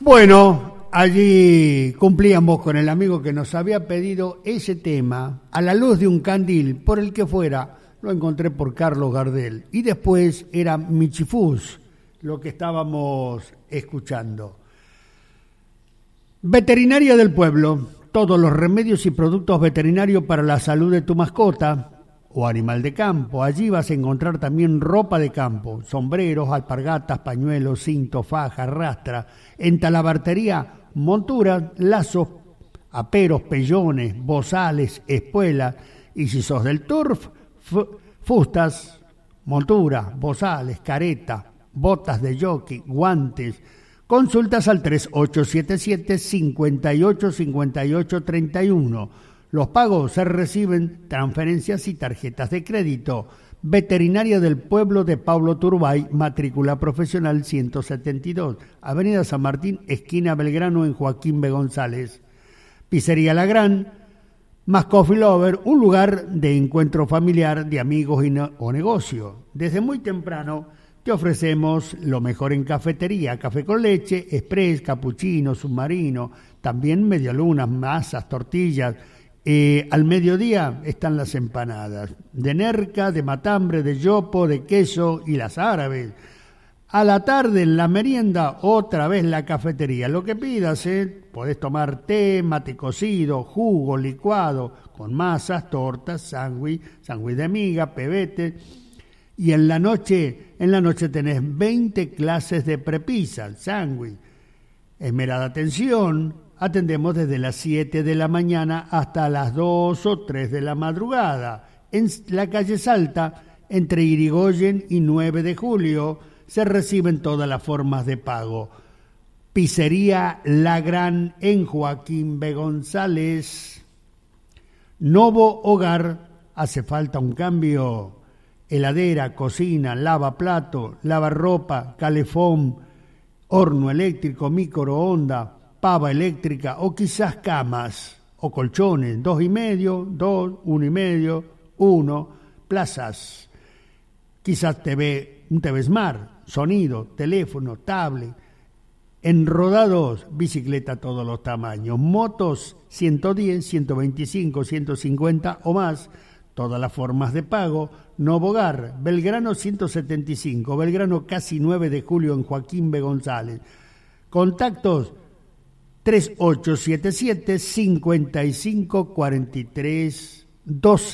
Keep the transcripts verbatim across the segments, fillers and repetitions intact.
Bueno, allí cumplíamos con el amigo que nos había pedido ese tema, A la luz de un candil, por el que fuera, lo encontré por Carlos Gardel. Y después era Michifús, lo que estábamos escuchando. Veterinaria del Pueblo, todos los remedios y productos veterinarios para la salud de tu mascota o animal de campo. Allí vas a encontrar también ropa de campo, sombreros, alpargatas, pañuelos, cintos, fajas, rastra, en talabartería, monturas, lazos, aperos, pellones, bozales, espuelas, y si sos del turf, fustas, monturas, bozales, caretas, botas de jockey, guantes. Consultas al tres ocho siete siete, cinco ocho cinco ocho tres uno. Los pagos se reciben transferencias y tarjetas de crédito. Veterinaria del Pueblo de Pablo Turbay, matrícula profesional ciento setenta y dos, Avenida San Martín, esquina Belgrano, en Joaquín B. González. Pizzería La Gran, más Coffee Lover, un lugar de encuentro familiar, de amigos y no, o negocio. Desde muy temprano te ofrecemos lo mejor en cafetería, café con leche, express, capuchino, submarino, también medialunas, masas, tortillas. Eh, al mediodía están las empanadas, de nerca, de matambre, de yopo, de queso y las árabes. A la tarde, en la merienda, otra vez la cafetería. Lo que pidas, ¿eh? Podés tomar té, mate cocido, jugo, licuado, con masas, tortas, sándwich, sándwich de miga, pebete. Y en la noche, en la noche tenés veinte clases de prepizza, sándwich. Esmerada atención, atendemos desde las siete de la mañana hasta las dos o tres de la madrugada. En la calle Salta, entre Irigoyen y nueve de julio, se reciben todas las formas de pago. Pizzería La Gran en Joaquín B. González. Novo Hogar, hace falta un cambio. Heladera, cocina, lavaplato, lavarropa, calefón, horno eléctrico, microondas, pava eléctrica o quizás camas o colchones, dos y medio, dos, uno y medio, uno, plazas, quizás T V, un T V Smart, sonido, teléfono, tablet, enrodados, bicicleta todos los tamaños, motos ciento diez, ciento veinticinco, ciento cincuenta o más, todas las formas de pago. Novo Hogar, Belgrano ciento setenta y cinco, Belgrano casi nueve de julio en Joaquín B. González. Contactos tres ocho siete siete, cinco cinco cuatro tres uno dos.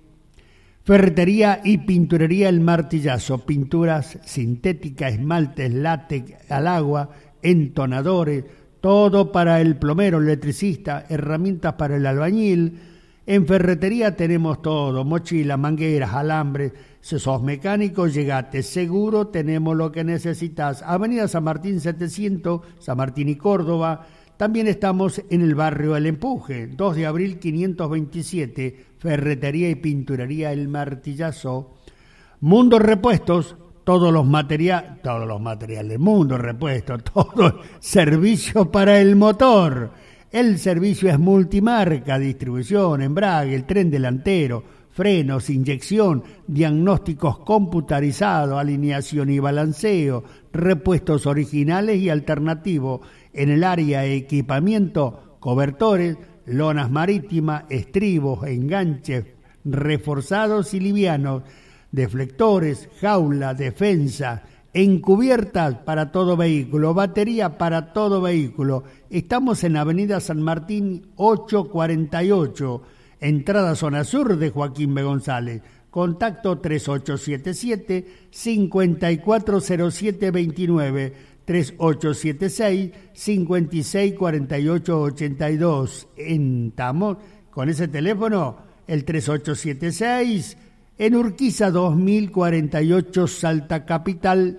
Ferretería y pinturería El Martillazo, pinturas sintéticas, esmaltes, látex al agua, entonadores, todo para el plomero, electricista, herramientas para el albañil. En ferretería tenemos todo, mochilas, mangueras, alambres. Si sos mecánico, llegate, seguro tenemos lo que necesitas. Avenida San Martín setecientos, San Martín y Córdoba. También estamos en el barrio El Empuje, dos de abril quinientos veintisiete, ferretería y pinturería El Martillazo. Mundo Repuestos, todos los materiales, todos los materiales, Mundo Repuestos, todo servicio para el motor. El servicio es multimarca, distribución, embrague, el tren delantero, frenos, inyección, diagnósticos computarizados, alineación y balanceo, repuestos originales y alternativos. En el área de equipamiento, cobertores, lonas marítimas, estribos, enganches, reforzados y livianos, deflectores, jaula, defensa, encubiertas para todo vehículo, batería para todo vehículo. Estamos en Avenida San Martín ochocientos cuarenta y ocho, entrada zona sur de Joaquín B. González. Contacto tres ocho siete siete, cinco cuatro cero siete dos nueve, tres ocho siete seis, cinco seis cuatro ocho ocho dos. Estamos con ese teléfono, el tres ocho siete seis, en Urquiza dos mil cuarenta y ocho, Salta Capital.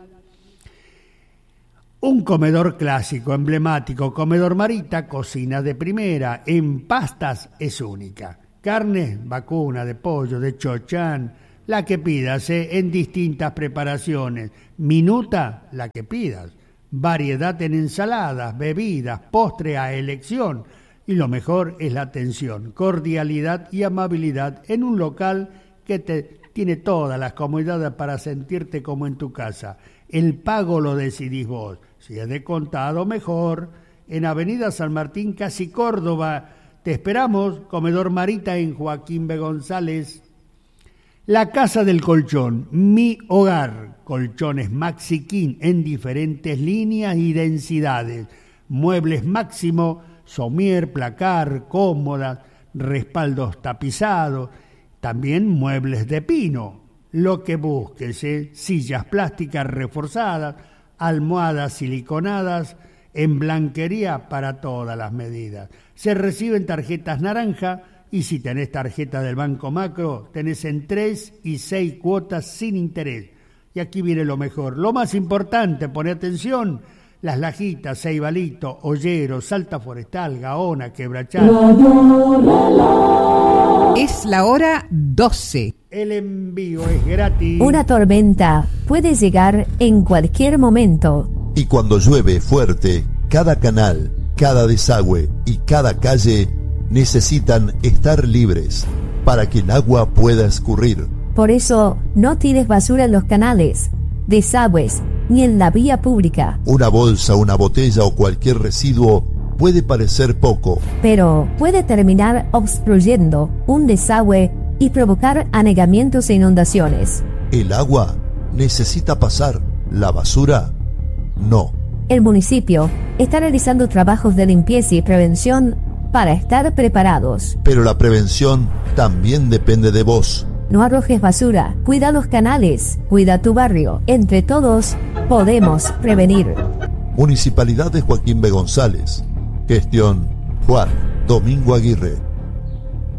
Un comedor clásico, emblemático, comedor Marita, cocina de primera, en pastas es única. Carne vacuna, de pollo, de chochán, la que pidas, ¿eh? En distintas preparaciones. Minuta, la que pidas. Variedad en ensaladas, bebidas, postre a elección. Y lo mejor es la atención, cordialidad y amabilidad en un local que te tiene todas las comodidades para sentirte como en tu casa. El pago lo decidís vos. Si es de contado, mejor. En Avenida San Martín, casi Córdoba. Te esperamos, Comedor Marita en Joaquín B. González. La Casa del Colchón, mi hogar. Colchones Maxi King en diferentes líneas y densidades. Muebles Máximo, somier, placar, cómodas, respaldos tapizados. También muebles de pino. Lo que busques, ¿eh? Sillas plásticas reforzadas, almohadas siliconadas, en blanquería para todas las medidas. Se reciben tarjetas naranja y si tenés tarjeta del Banco Macro, tenés en tres y seis cuotas sin interés. Y aquí viene lo mejor, lo más importante, pone atención, las Lajitas, Ceibalito, Ollero, Salta Forestal, Gaona, Quebrachal. Es la hora doce. El envío es gratis. Una tormenta puede llegar en cualquier momento. Y cuando llueve fuerte, cada canal, cada desagüe y cada calle necesitan estar libres para que el agua pueda escurrir. Por eso, no tires basura en los canales, desagües, ni en la vía pública. Una bolsa, una botella o cualquier residuo puede parecer poco, pero puede terminar obstruyendo un desagüe y provocar anegamientos e inundaciones. El agua necesita pasar, la basura no. El municipio está realizando trabajos de limpieza y prevención para estar preparados. Pero la prevención también depende de vos. No arrojes basura, cuida los canales, cuida tu barrio. Entre todos podemos prevenir. Municipalidad de Joaquín B. González. Gestión Juan Domingo Aguirre.